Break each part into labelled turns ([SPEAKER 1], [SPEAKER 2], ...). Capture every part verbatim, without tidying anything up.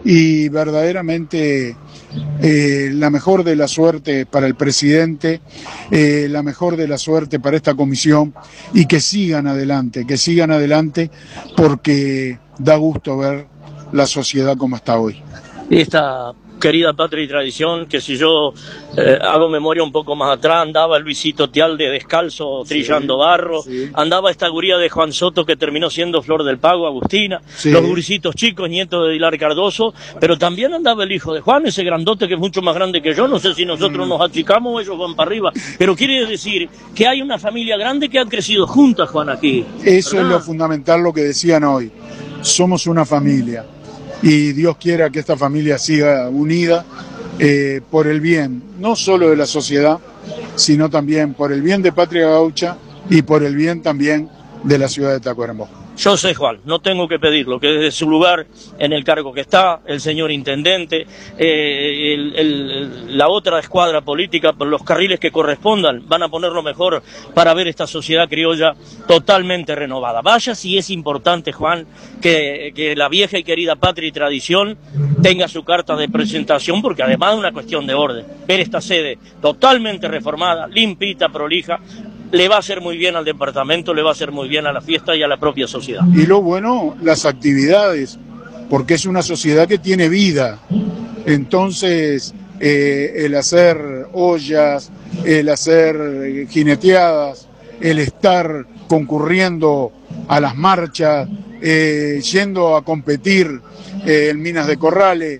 [SPEAKER 1] y verdaderamente eh, la mejor de la suerte para el presidente, eh, la mejor de la suerte para esta comisión, y que sigan adelante, que sigan adelante, porque da gusto ver la sociedad como está hoy.
[SPEAKER 2] Y esta querida Patria y Tradición, que si yo eh, hago memoria un poco más atrás, andaba el Luisito Tialde descalzo, trillando sí, barro, sí. Andaba esta guría de Juan Soto que terminó siendo Flor del Pago, Agustina, sí. Los guricitos chicos, nietos de Dilar Cardoso, pero también andaba el hijo de Juan, ese grandote que es mucho más grande que yo, no sé si nosotros mm. nos achicamos o ellos van para arriba, pero quiere decir que hay una familia grande que ha crecido juntas, Juan, aquí.
[SPEAKER 1] Eso
[SPEAKER 2] ¿verdad?
[SPEAKER 1] Es lo fundamental, lo que decían hoy, somos una familia. Y Dios quiera que esta familia siga unida eh, por el bien, no solo de la sociedad, sino también por el bien de Patria Gaucha y por el bien también de la ciudad de Tacuarembó.
[SPEAKER 2] Yo sé, Juan, no tengo que pedirlo, que desde su lugar, en el cargo que está, el señor intendente, eh, el, el, la otra escuadra política, por los carriles que correspondan, van a poner lo mejor para ver esta sociedad criolla totalmente renovada. Vaya si es importante, Juan, que, que la vieja y querida Patria y Tradición tenga su carta de presentación, porque además es una cuestión de orden. Ver esta sede totalmente reformada, limpita, prolija, le va a hacer muy bien al departamento, le va a hacer muy bien a la fiesta y a la propia sociedad.
[SPEAKER 1] Y lo bueno, las actividades, porque es una sociedad que tiene vida. Entonces, eh, el hacer ollas, el hacer jineteadas, el estar concurriendo a las marchas, eh, yendo a competir eh, en Minas de Corrales,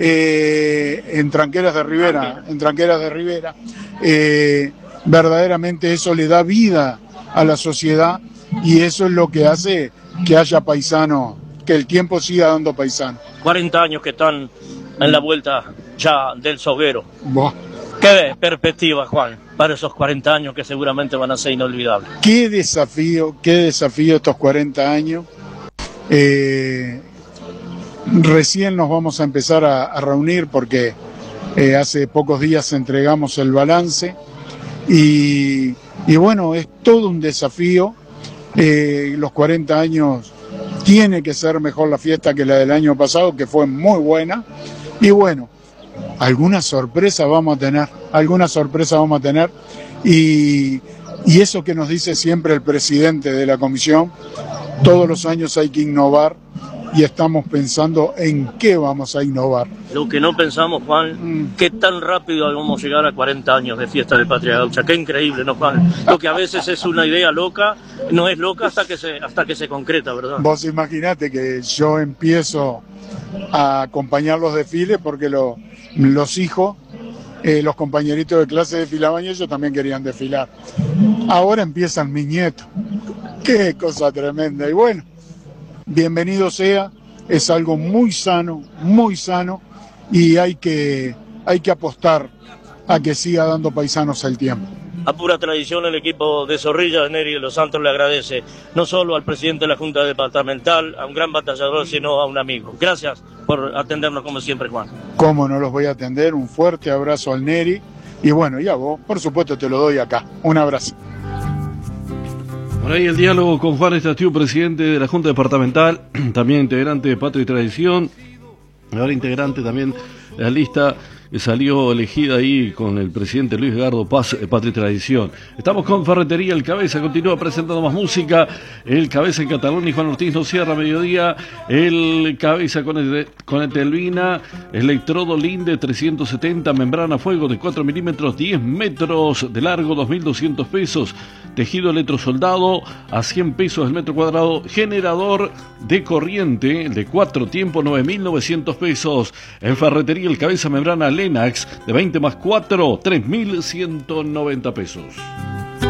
[SPEAKER 1] eh, en Tranqueras de Rivera, en Tranqueras de Rivera, eh, verdaderamente eso le da vida a la sociedad, y eso es lo que hace que haya paisanos, que el tiempo siga dando paisanos.
[SPEAKER 2] cuarenta años que están en la vuelta ya del Soguero.
[SPEAKER 1] Buah.
[SPEAKER 2] ¿Qué perspectiva, Juan, para esos cuarenta años que seguramente van a ser inolvidables?
[SPEAKER 1] Qué desafío, qué desafío estos cuarenta años. Eh, recién nos vamos a empezar a, a reunir porque eh, hace pocos días entregamos el balance. Y, y bueno, es todo un desafío. Eh, los cuarenta años tiene que ser mejor la fiesta que la del año pasado, que fue muy buena. Y bueno, alguna sorpresa vamos a tener, alguna sorpresa vamos a tener. Y, y eso que nos dice siempre el presidente de la comisión, todos los años hay que innovar, y estamos pensando en qué vamos a innovar.
[SPEAKER 2] Lo que no pensamos, Juan, mm. qué tan rápido vamos a llegar a cuarenta años de fiesta de Patria Gaucha. Qué increíble, ¿no, Juan? Lo que a veces es una idea loca, no es loca hasta que se, hasta que se concreta, ¿verdad?
[SPEAKER 1] Vos imaginate que yo empiezo a acompañar los desfiles porque lo, los hijos, eh, los compañeritos de clase desfilaban y ellos también querían desfilar. Ahora empiezan mis nietos. Qué cosa tremenda. Y bueno, bienvenido sea, es algo muy sano, muy sano, y hay que, hay que apostar a que siga dando paisanos el tiempo.
[SPEAKER 2] A pura tradición, el equipo de Zorrilla de Neri de los Santos le agradece no solo al presidente de la Junta Departamental, a un gran batallador, sino a un amigo. Gracias por atendernos como siempre, Juan.
[SPEAKER 1] Cómo no los voy a atender, un fuerte abrazo al Neri, y bueno, y a vos, por supuesto te lo doy acá. Un abrazo.
[SPEAKER 3] Por ahí el diálogo con Juan Estatiu, presidente de la Junta Departamental, también integrante de Patria y Tradición, ahora integrante también de la lista que salió elegida ahí con el presidente Luis Edgardo Paz, Patria y Tradición. Estamos con Ferretería El Cabeza, continúa presentando más música, El Cabeza en Cataluña y Juan Ortiz no cierra mediodía, El Cabeza con, el, con Etelvina, electrodo Linde trescientos setenta, membrana fuego de cuatro milímetros, diez metros de largo, dos mil doscientos pesos, tejido electrosoldado a cien pesos el metro cuadrado, generador de corriente de cuatro tiempos, nueve mil novecientos pesos. En Ferretería El Cabeza, membrana Lenax de veinte más cuatro, tres mil ciento noventa pesos.